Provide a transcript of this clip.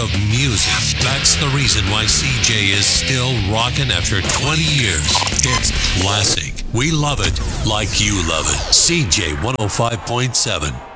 of music. That's the reason why CJ is still rocking after 20 years. It's classic. We love it like you love it. CJ 105.7.